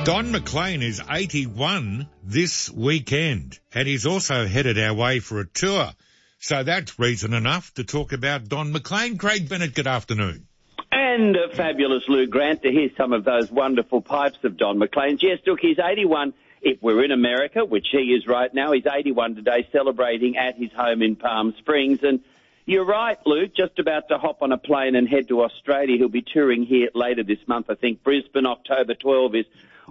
Don McLean is 81 this weekend, and he's also headed our way for a tour. So that's reason enough to talk about Don McLean. Craig Bennett, good afternoon. And fabulous Lou Grant to hear some of those wonderful pipes of Don McLean's. Yes, look, he's 81. If we're in America, which he is right now, he's 81 today, celebrating at his home in Palm Springs. And you're right, Luke, just about to hop on a plane and head to Australia. He'll be touring here later this month. I think Brisbane, October 12 is